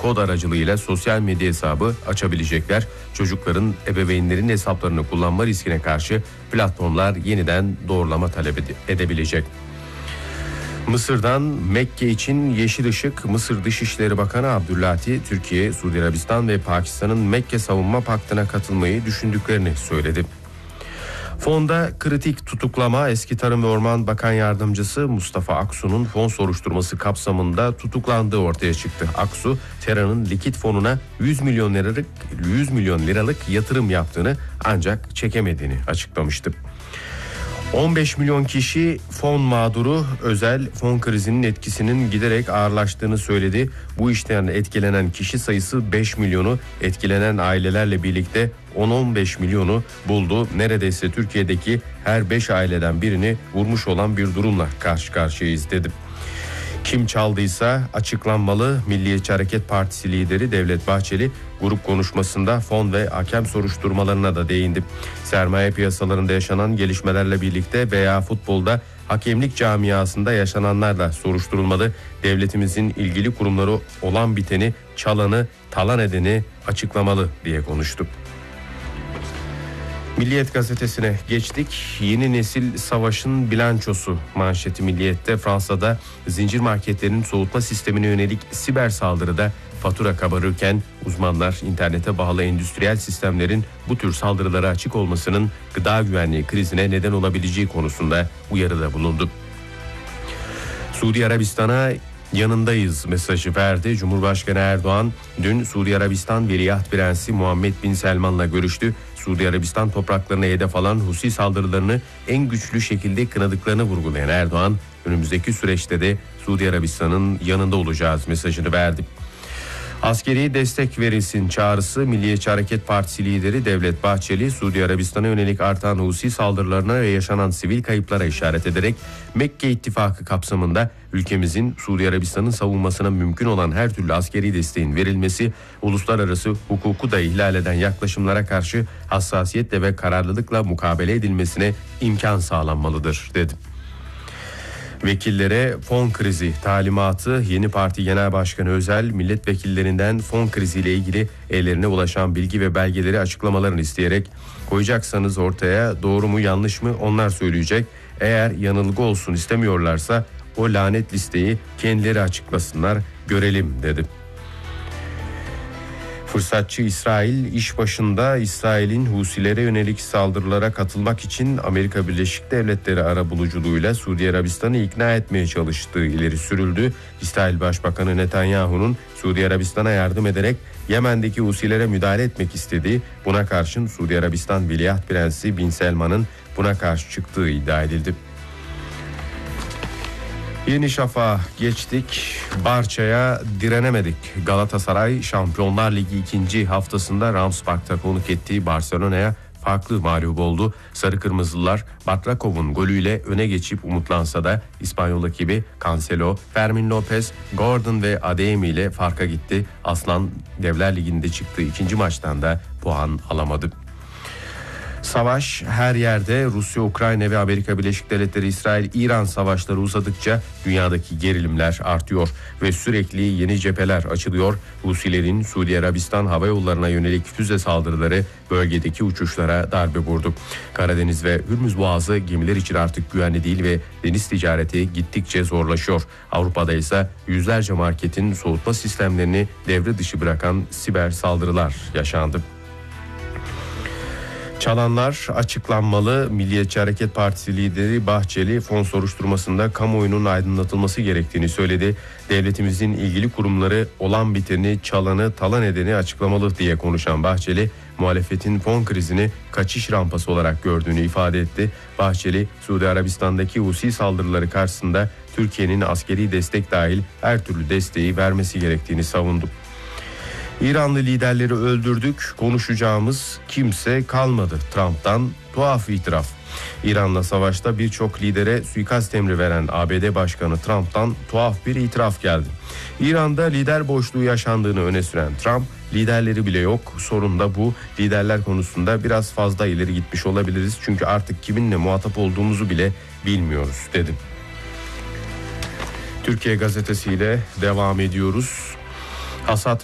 kod aracılığıyla sosyal medya hesabı açabilecekler. Çocukların ebeveynlerin hesaplarını kullanma riskine karşı platformlar yeniden doğrulama talep edebilecek. Mısır'dan Mekke için yeşil ışık. Mısır Dışişleri Bakanı Abdülati, Türkiye, Suudi Arabistan ve Pakistan'ın Mekke Savunma Paktı'na katılmayı düşündüklerini söyledi. Fonda kritik tutuklama. Eski Tarım ve Orman Bakan Yardımcısı Mustafa Aksu'nun fon soruşturması kapsamında tutuklandığı ortaya çıktı. Aksu, Tera'nın likit fonuna 100 milyon liralık yatırım yaptığını ancak çekemediğini açıklamıştı. 15 milyon kişi fon mağduru. Özel fon krizinin etkisinin giderek ağırlaştığını söyledi. Bu işten etkilenen kişi sayısı 5 milyonu, etkilenen ailelerle birlikte 10-15 milyonu buldu. Neredeyse Türkiye'deki her 5 aileden birini vurmuş olan bir durumla karşı karşıyayız dedi. Kim çaldıysa açıklanmalı. Milliyetçi Hareket Partisi lideri Devlet Bahçeli grup konuşmasında fon ve hakem soruşturmalarına da değindi. Sermaye piyasalarında yaşanan gelişmelerle birlikte veya futbolda hakemlik camiasında yaşananlarla soruşturulmalı. Devletimizin ilgili kurumları olan biteni, çalanı, talan edeni açıklamalı diye konuştu. Milliyet gazetesine geçtik. Yeni nesil savaşın bilançosu manşeti Milliyet'te. Fransa'da zincir marketlerin soğutma sistemine yönelik siber saldırıda fatura kabarırken uzmanlar internete bağlı endüstriyel sistemlerin bu tür saldırılara açık olmasının gıda güvenliği krizine neden olabileceği konusunda uyarıda bulundu. Suudi Arabistan'a yanındayız mesajı verdi. Cumhurbaşkanı Erdoğan dün Suudi Arabistan Veliaht Prensi Muhammed Bin Selman'la görüştü. Suudi Arabistan topraklarına hedef alan Husi saldırılarını en güçlü şekilde kınadıklarını vurgulayan Erdoğan, önümüzdeki süreçte de Suudi Arabistan'ın yanında olacağız mesajını verdi. Askeri destek verilsin çağrısı. Milliyetçi Hareket Partisi lideri Devlet Bahçeli, Suudi Arabistan'a yönelik artan Husi saldırılarına ve yaşanan sivil kayıplara işaret ederek Mekke İttifakı kapsamında ülkemizin Suudi Arabistan'ın savunmasına mümkün olan her türlü askeri desteğin verilmesi, uluslararası hukuku da ihlal eden yaklaşımlara karşı hassasiyetle ve kararlılıkla mukabele edilmesine imkan sağlanmalıdır dedi. Vekillere fon krizi talimatı. Yeni Parti Genel Başkanı Özel, milletvekillerinden fon kriziyle ilgili ellerine ulaşan bilgi ve belgeleri açıklamalarını isteyerek koyacaksanız ortaya doğru mu yanlış mı onlar söyleyecek. Eğer yanılgı olsun istemiyorlarsa o lanet listeyi kendileri açıklasınlar, görelim dedi. Fırsatçı İsrail iş başında. İsrail'in Husilere yönelik saldırılara katılmak için Amerika Birleşik Devletleri arabuluculuğuyla Suudi Arabistan'ı ikna etmeye çalıştığı ileri sürüldü. İsrail Başbakanı Netanyahu'nun Suudi Arabistan'a yardım ederek Yemen'deki Husilere müdahale etmek istediği, buna karşın Suudi Arabistan Veliaht Prensi Bin Selman'ın buna karşı çıktığı iddia edildi. Yeni Şafak'a geçtik. Barça'ya direnemedik. Galatasaray Şampiyonlar Ligi 2. haftasında Rams Park'ta konuk ettiği Barcelona'ya farklı mağlup oldu. Sarı Kırmızılılar Batrakov'un golüyle öne geçip umutlansa da İspanyol ekibi Cancelo, Fermin Lopez, Gordon ve Adeyemi ile farka gitti. Aslan Devler Ligi'nde çıktığı 2. maçtan da puan alamadı. Savaş her yerde. Rusya, Ukrayna ve Amerika Birleşik Devletleri, İsrail-İran savaşları uzadıkça dünyadaki gerilimler artıyor ve sürekli yeni cepheler açılıyor. Husilerin Suudi Arabistan hava yollarına yönelik füze saldırıları bölgedeki uçuşlara darbe vurdu. Karadeniz ve Hürmüz Boğazı gemiler için artık güvenli değil ve deniz ticareti gittikçe zorlaşıyor. Avrupa'da ise yüzlerce marketin soğutma sistemlerini devre dışı bırakan siber saldırılar yaşandı. Çalanlar açıklanmalı. Milliyetçi Hareket Partisi lideri Bahçeli fon soruşturmasında kamuoyunun aydınlatılması gerektiğini söyledi. Devletimizin ilgili kurumları olan biteni, çalanı, talan edeni açıklamalı diye konuşan Bahçeli, muhalefetin fon krizini kaçış rampası olarak gördüğünü ifade etti. Bahçeli, Suudi Arabistan'daki Husi saldırıları karşısında Türkiye'nin askeri destek dahil her türlü desteği vermesi gerektiğini savundu. İranlı liderleri öldürdük, konuşacağımız kimse kalmadı. Trump'tan tuhaf itiraf. İran'la savaşta birçok lidere suikast emri veren ABD Başkanı Trump'tan tuhaf bir itiraf geldi. İran'da lider boşluğu yaşandığını öne süren Trump, liderleri bile yok, sorun da bu. Liderler konusunda biraz fazla ileri gitmiş olabiliriz çünkü artık kiminle muhatap olduğumuzu bile bilmiyoruz dedi. Türkiye Gazetesi ile devam ediyoruz. Hasat